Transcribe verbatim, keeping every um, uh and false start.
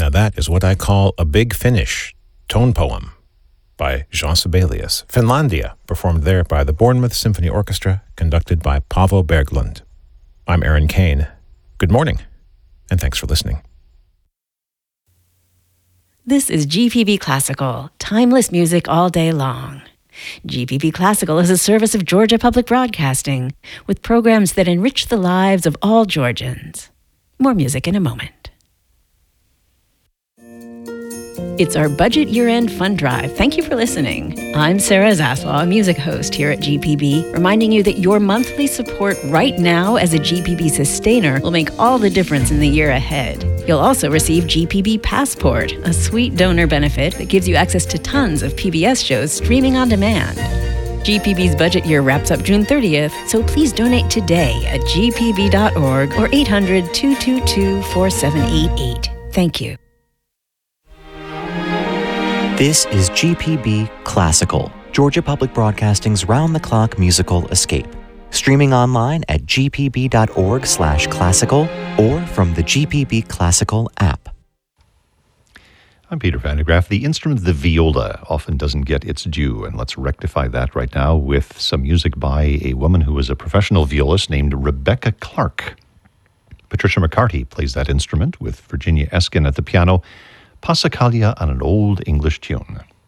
Now that is what I call a big finish, tone poem, by Jean Sibelius, Finlandia, performed there by the Bournemouth Symphony Orchestra, conducted by Paavo Berglund. I'm Aaron Kane. Good morning, and thanks for listening. This is G P B Classical, timeless music all day long. G P B Classical is a service of Georgia Public Broadcasting, with programs that enrich the lives of all Georgians. More music in a moment. It's our budget year-end fund drive. Thank you for listening. I'm Sarah Zaslaw, a music host here at G P B, reminding you that your monthly support right now as a G P B sustainer will make all the difference in the year ahead. You'll also receive G P B Passport, a sweet donor benefit that gives you access to tons of P B S shows streaming on demand. G P B's budget year wraps up June thirtieth, so please donate today at g p b dot org or eight hundred, two two two, four seven eight eight. Thank you. This is G P B Classical, Georgia Public Broadcasting's round-the-clock musical escape. Streaming online at g p b dot org slash classical or from the G P B Classical app. I'm Peter Van de Graaff. The instrument, the viola, often doesn't get its due, and let's rectify that right now with some music by a woman who is a professional violist named Rebecca Clark. Patricia McCarty plays that instrument with Virginia Eskin at the piano. Passacaglia on an old English tune.